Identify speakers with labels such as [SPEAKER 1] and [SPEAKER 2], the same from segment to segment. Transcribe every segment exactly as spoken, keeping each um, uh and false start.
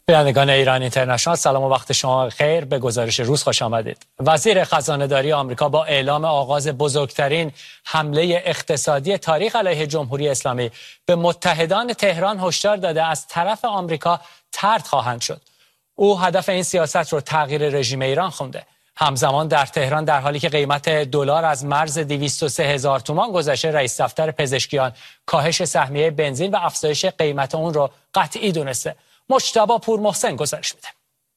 [SPEAKER 1] بینندگان ایران اینترنشنال، سلام و وقت شما خیر. به گزارش روز خوش آمدید. وزیر خزانه‌داری آمریکا با اعلام آغاز بزرگترین حمله اقتصادی تاریخ علیه جمهوری اسلامی به متحدان تهران هشدار داده از طرف آمریکا طرد خواهند شد. او هدف این سیاست رو تغییر رژیم ایران خونده. همزمان در تهران در حالی که قیمت دلار از مرز دویست و سه هزار تومان گذشته، رئیس دفتر پزشکیان کاهش سهمیه بنزین و افزایش قیمت اون رو قطعی دونسته. مجتبی پور محسن گزارش میده.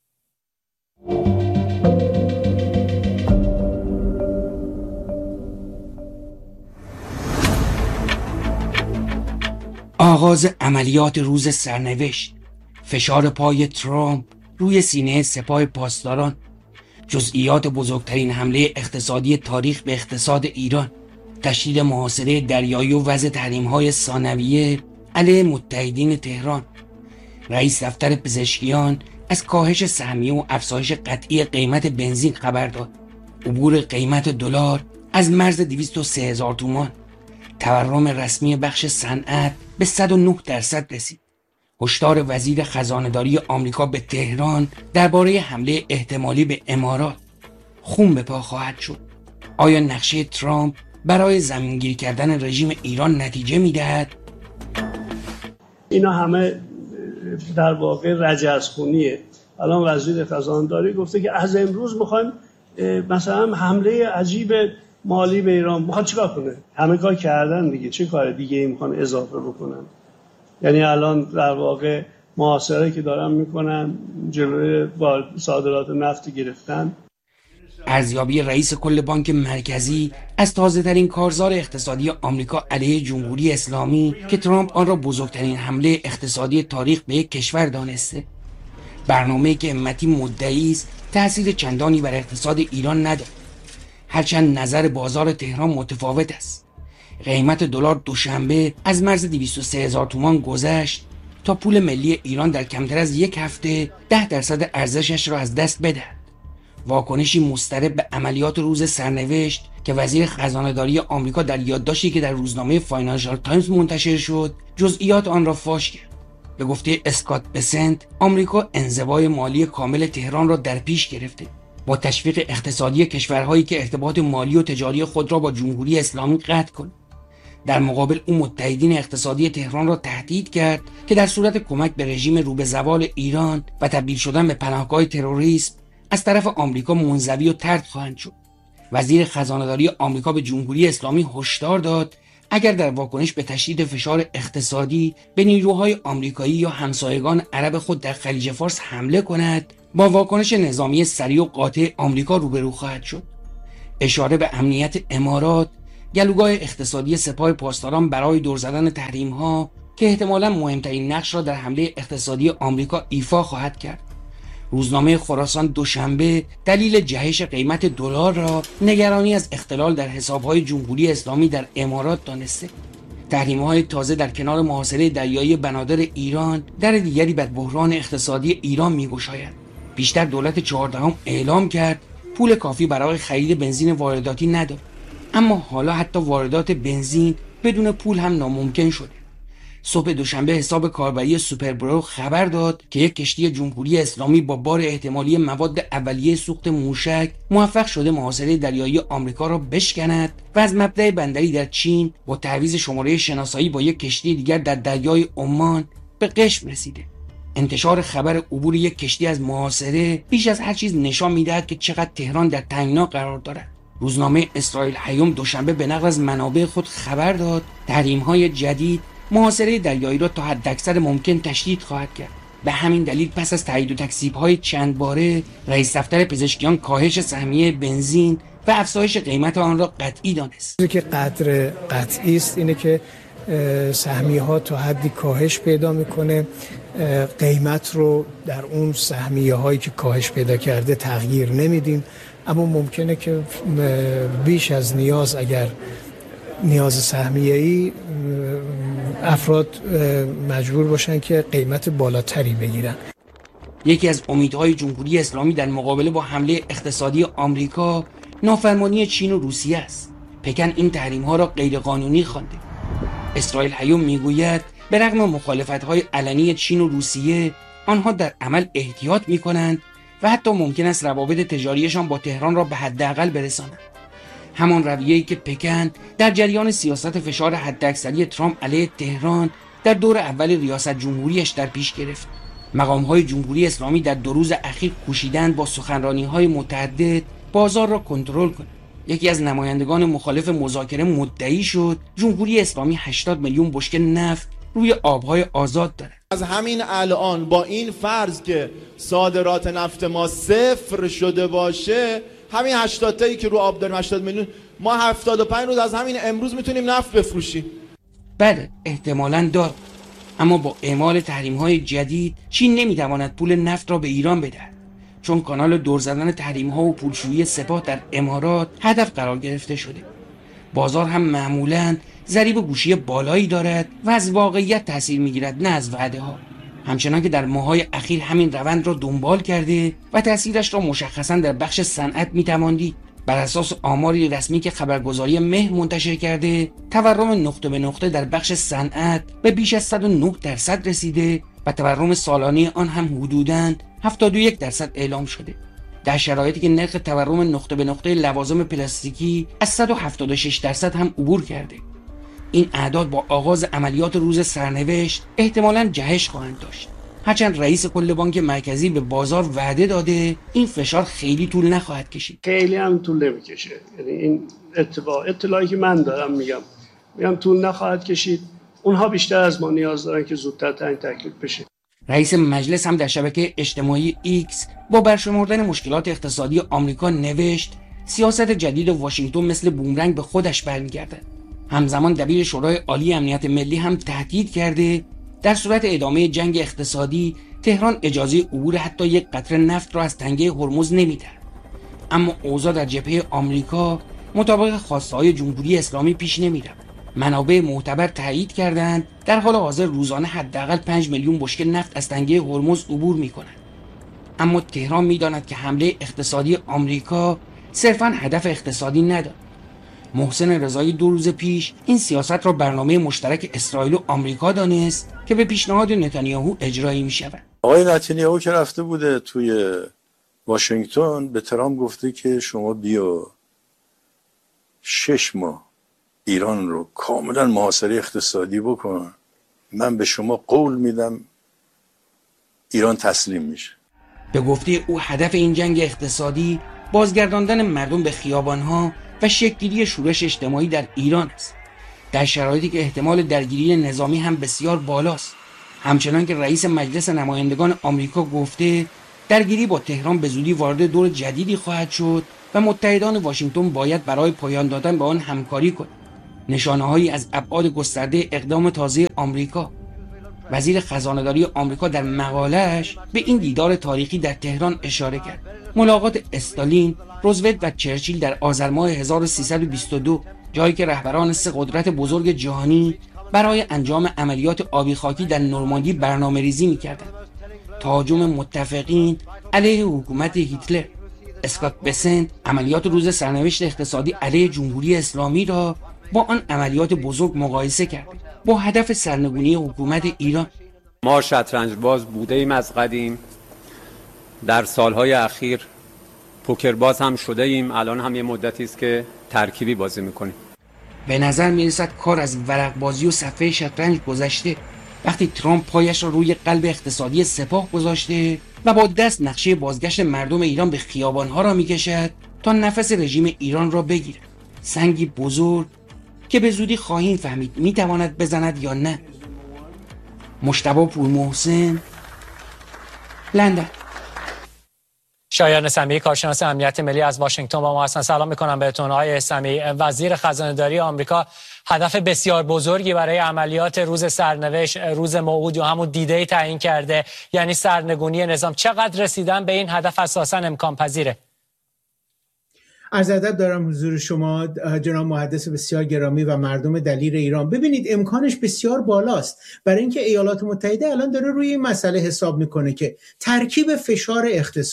[SPEAKER 2] آغاز عملیات روز سرنوشت، فشار پای ترامپ روی سینه سپاه پاسداران، جزئیات بزرگترین حمله اقتصادی تاریخ به اقتصاد ایران، تشدید محاصره دریایی و وضع تحریم‌های ثانویه علیه متحدین تهران، رئیس دفتر پزشکیان از کاهش سهمیه و افزایش قطعی قیمت بنزین خبر داد، عبور قیمت دلار از مرز دویست و سه هزار تومان، تورم رسمی بخش صنعت به صد و نه درصد رسید. هشدار وزیر خزانه‌داری آمریکا به تهران درباره حمله احتمالی به امارات. خون به پا خواهد شد. آیا نقشه ترامپ برای زمینگیری کردن رژیم ایران نتیجه میدهد؟
[SPEAKER 3] اینا همه در واقع رجزخونیه. الان وزیر خزانه‌داری گفته که از امروز میخوایم مثلا حمله عجیب مالی به ایران. میخواد چیکار کنه؟ همه کار کردن دیگه، چه کار دیگه ای میخوان اضافه بکنن؟ یعنی الان در واقع محاصره که دارن میکنن، جلوی صادرات نفت گرفتن.
[SPEAKER 2] ارزیابی رئیس کل بانک مرکزی از تازه ترین کارزار اقتصادی آمریکا علیه جمهوری اسلامی که ترامپ آن را بزرگترین حمله اقتصادی تاریخ به یک کشور دانسته. برنامه‌ای که امتی مدعی است تأثیر چندانی بر اقتصاد ایران ندارد، هرچند نظر بازار تهران متفاوت است. قیمت دلار دوشنبه از مرز دویست و سه هزار تومان گذشت تا پول ملی ایران در کمتر از یک هفته ده درصد ارزشش را از دست بدهد. واکنشی مضطرب به عملیات روز سرنوشت که وزیر خزانه‌داری آمریکا در یادداشتی که در روزنامه فاینانشال تایمز منتشر شد جزئیات آن را فاش کرد. به گفته اسکات بسنت، آمریکا انزوای مالی کامل تهران را در پیش گرفته، با تشویق اقتصادی کشورهایی که ارتباط مالی و تجاری خود را با جمهوری اسلامی قطع کند. در مقابل او متحدین اقتصادی تهران را تهدید کرد که در صورت کمک به رژیم رو به زوال ایران و تبدیل شدن به پناهگاه تروریسم از طرف آمریکا منزوی و طرد خواهند شد. وزیر خزانه‌داری آمریکا به جمهوری اسلامی هشدار داد اگر در واکنش به تشدید فشار اقتصادی به نیروهای آمریکایی یا همسایگان عرب خود در خلیج فارس حمله کند، با واکنش نظامی سریع و قاطع آمریکا روبرو خواهد شد. اشاره به امنیت امارات، گلوگاه اقتصادی سپاه پاسداران برای دور زدن تحریم‌ها که احتمالاً مهمترین نقش را در حمله اقتصادی آمریکا ایفا خواهد کرد. روزنامه خراسان دوشنبه دلیل جهش قیمت دلار را نگرانی از اختلال در حساب‌های جمهوری اسلامی در امارات دانسته. تحریم‌های تازه در کنار محاصره دریایی بنادر ایران در دیگری بر بحران اقتصادی ایران می‌گشاید. بیشتر دولت چهاردهم اعلام کرد پول کافی برای خرید بنزین وارداتی ندارد، اما حالا حتی واردات بنزین بدون پول هم ناممکن شده. صبح دوشنبه حساب کاربری سوپربرو خبر داد که یک کشتی جمهوری اسلامی با بار احتمالی مواد اولیه سوخت موشک موفق شده محاصره دریایی آمریکا را بشکند و از مبدأ بندری در چین با تعویض شماره شناسایی با یک کشتی دیگر در دریای عمان به قشم رسیده. انتشار خبر عبور یک کشتی از محاصره بیش از هر چیز نشان می‌دهد که چقدر تهران در تنگنا قرار دارد. روزنامه اسرائیل هیوم دوشنبه به نقل از منابع خود خبر داد تحریم‌های جدید محاصره دریایی را تا حداکثر ممکن تشدید خواهد کرد. به همین دلیل پس از تایید و تکذیب‌های چند باره، رئیس دفتر پزشکیان کاهش سهمیه بنزین و افزایش قیمت آن را قطعی دانست.
[SPEAKER 4] چیزی که قدر قطعی است اینه که سهمیه ها تا حدی کاهش پیدا میکنه، قیمت رو در اون سهمیه هایی که کاهش پیدا کرده تغییر نمیدیم، اما ممکنه که بیش از نیاز، اگر نیاز سهمیه‌ای، افراد مجبور باشن که قیمت بالاتری بگیرن.
[SPEAKER 2] یکی از امیدهای جمهوری اسلامی در مقابله با حمله اقتصادی آمریکا نافرمانی چین و روسیه است. پکن این تحریم‌ها را غیرقانونی خوانده. اسرائیل هیوم میگوید به رغم مخالفت‌های علنی چین و روسیه، آنها در عمل احتیاط می‌کنند و حتی ممکن است روابط تجاریشان با تهران را به حداقل برسانند. همان رویه‌ای که پکن در جریان سیاست فشار حداکثری ترامپ علیه تهران در دور اول ریاست جمهوریش در پیش گرفت. مقام‌های جمهوری اسلامی در دو روز اخیر کوشیدند با سخنرانی‌های متعدد بازار را کنترل کنند. یکی از نمایندگان مخالف مذاکره مدعی شد جمهوری اسلامی هشتاد میلیون بشکه نفت روی آبهای آزاد دارد.
[SPEAKER 5] از همین الان با این فرض که صادرات نفت ما صفر شده باشه، همین هشتاد تایی که رو آب داریم، هشتاد میلیون، ما هفتاد و پنج روز از همین امروز میتونیم نفت بفروشیم.
[SPEAKER 2] بله احتمالاً دار، اما با اعمال تحریم‌های جدید چین نمیتواند پول نفت را به ایران بدهد، چون کانال دور زدن تحریم‌ها و پولشویی سپاه در امارات هدف قرار گرفته شده. بازار هم معمولاً ضریب گوشی بالایی دارد و از واقعیت تاثیر میگیرد نه از وعده ها. همچنان که در ماه‌های اخیر همین روند را دنبال کرده و تاثیرش را مشخصاً در بخش صنعت میتوان دید. بر اساس آماری رسمی که خبرگزاری مه منتشر کرده، تورم نقطه به نقطه در بخش صنعت به بیش از صد و نه درصد رسیده و تورم سالانه آن هم حدوداً هفتاد و یک درصد اعلام شده. در شرایطی که نرخ تورم نقطه به نقطه لوازم پلاستیکی از صد و هفتاد و شش درصد هم عبور کرده. این اعداد با آغاز عملیات روز سرنوشت احتمالاً جهش خواهند داشت. هرچند رئیس کل بانک مرکزی به بازار وعده داده این فشار خیلی طول نخواهد کشید.
[SPEAKER 3] خیلی هم طول نمیکشه. یعنی این اطلاع اطلاعی که من دارم میگم میگم طول نخواهد کشید. اونها بیشتر از ما نیاز دارن که زودتر تعیین تکلیف بشه.
[SPEAKER 2] رئیس مجلس هم در شبکه اجتماعی ایکس با برشمردن مشکلات اقتصادی آمریکا نوشت سیاست جدید واشنگتن مثل بومرنگ به خودش برمیگرده. همزمان دبیر شورای عالی امنیت ملی هم تهدید کرده در صورت ادامه جنگ اقتصادی تهران اجازه عبور حتی یک قطره نفت را از تنگه هرمز نمیده. اما اوضاع در جبهه آمریکا مطابق خواسته‌های جمهوری اسلامی پیش نمیره. منابع معتبر تایید کردند در حال حاضر روزانه حداقل پنج میلیون بشکه نفت از تنگه هرمز عبور میکنند. اما تهران میداند که حمله اقتصادی آمریکا صرفاً هدف اقتصادی ندارد. محسن رضایی دو روز پیش این سیاست را برنامه مشترک اسرائیل و آمریکا دانست که به پیشنهاد نتانیاهو اجرایی می شود.
[SPEAKER 6] آقای نتانیاهو که رفته بوده توی واشنگتن به ترامپ گفته که شما بیا شش ماه ایران رو کاملا محاصره اقتصادی بکن، من به شما قول میدم ایران تسلیم میشه.
[SPEAKER 2] به گفته او هدف این جنگ اقتصادی بازگرداندن مردم به خیابانها و شکل‌گیری شورش اجتماعی در ایران است، در شرایطی که احتمال درگیری نظامی هم بسیار بالاست. همچنان که رئیس مجلس نمایندگان آمریکا گفته درگیری با تهران به زودی وارد دور جدیدی خواهد شد و متحدان واشنگتن باید برای پایان دادن به آن همکاری کنند. نشانه‌هایی از ابعاد گسترده اقدام تازه آمریکا. وزیر خزانه‌داری آمریکا در مقاله‌اش به این دیدار تاریخی در تهران اشاره کرد. ملاقات استالین، روزولت و چرچیل در آذر ماه هزار و سیصد و بیست و دو، جایی که رهبران سه قدرت بزرگ جهانی برای انجام عملیات آبی خاکی در نورماندی برنامه‌ریزی می‌کردند. تهاجم متفقین علیه حکومت هیتلر. اسکات بسنت عملیات روز سرنوشت اقتصادی علیه جمهوری اسلامی را با آن عملیات بزرگ مقایسه کرد با هدف سرنگونی حکومت ایران.
[SPEAKER 7] ما شطرنج باز بوده ایم از قدیم، در سالهای اخیر پوکر باز هم شده ایم، الان هم یه مدتی است که ترکیبی بازی میکنیم.
[SPEAKER 2] به نظر میرسد کار از ورق بازی و صفحه شطرنج گذشته وقتی ترامپ پایش را روی قلب اقتصادی سپاه گذاشته و با دست نقشه بازگشت مردم ایران به خیابانها را میکشد تا نفس رژیم ایران را بگیرد. سنگی بزرگ که به زودی خواهیم فهمید میتواند بزند یا نه. مجتبی پورمحسن، لندن.
[SPEAKER 1] شایان سمیعی کارشناس امنیت ملی از واشنگتن با ما هستن. سلام میکنم بهتون آقای سمیعی. وزیر خزانه‌داری آمریکا هدف بسیار بزرگی برای عملیات روز سرنوشت، روز موعود یا همون دیدی تعیین کرده، یعنی سرنگونی نظام. چقدر رسیدن به این هدف اساساً امکان پذیره؟
[SPEAKER 8] عرض ادب دارم حضور شما جناب محدث بسیار گرامی و مردم دلیر ایران. ببینید امکانش بسیار بالاست، برای اینکه ایالات متحده الان داره روی این مسئله حساب میکنه که ترکیب فشار اقتصادی،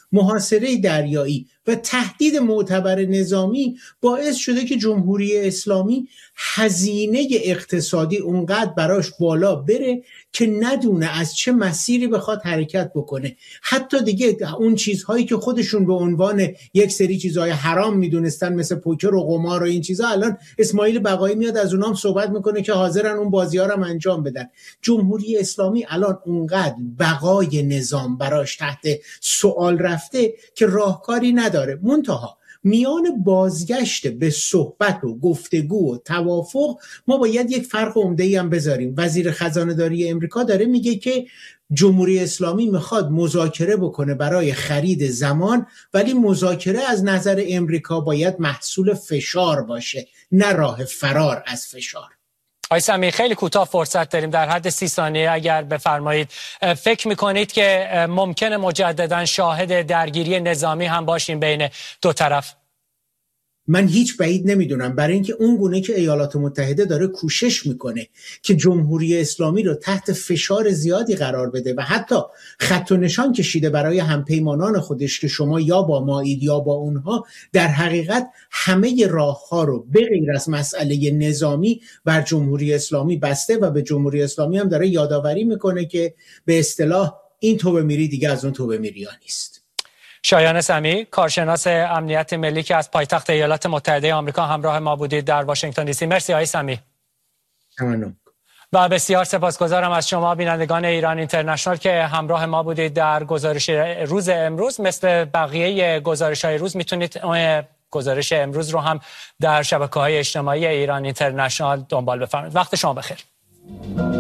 [SPEAKER 8] محاصره دریایی و تهدید معتبر نظامی باعث شده که جمهوری اسلامی هزینه اقتصادی اونقدر براش بالا بره که ندونه از چه مسیری بخواد حرکت بکنه. حتی دیگه اون چیزهایی که خودشون به عنوان یک سری چیزهای حرام میدونستن مثل پوکر و قمار و این چیزها، الان اسماعیل بقایی میاد از اونام صحبت میکنه که حاضرن اون بازی‌ها رو انجام بدن. جمهوری اسلامی الان اونقدر بقای نظام براش تحت سوال رفته که راهکاری نداره. منتها میان بازگشت به صحبت و گفتگو و توافق ما باید یک فرق عمده‌ای هم بذاریم. وزیر خزانه داری امریکا داره میگه که جمهوری اسلامی میخواد مذاکره بکنه برای خرید زمان، ولی مذاکره از نظر امریکا باید محصول فشار باشه، نه راه فرار از فشار.
[SPEAKER 1] آقای سمیع خیلی کوتاه فرصت داریم، در حد سی ثانیه اگر بفرمایید. فکر میکنید که ممکنه مجددا شاهد درگیری نظامی هم باشیم بین دو طرف؟
[SPEAKER 8] من هیچ بعید نمیدونم، برای اینکه اون گونه که ایالات متحده داره کوشش میکنه که جمهوری اسلامی رو تحت فشار زیادی قرار بده و حتی خط و نشان کشیده برای همپیمانان خودش که شما یا با مایید یا با اونها، در حقیقت همه راهها رو به غیر از مسئله نظامی بر جمهوری اسلامی بسته و به جمهوری اسلامی هم داره یادآوری میکنه که به اصطلاح این توبه میری دیگه از اون توبه میری ها نیست.
[SPEAKER 1] شایان سمیع، کارشناس امنیت ملی که از پایتخت ایالات متحده آمریکا همراه ما بودید در واشنگتن دی سی. مرسی آقای سمیع.
[SPEAKER 8] ممنون.
[SPEAKER 1] و بسیار سپاسگزارم از شما بینندگان ایران اینترنشنال که همراه ما بودید در گزارش روز امروز. مثل بقیه گزارش‌های روز میتونید گزارش امروز رو هم در شبکه‌های اجتماعی ایران اینترنشنال دنبال بفرمایید. وقت شما بخیر.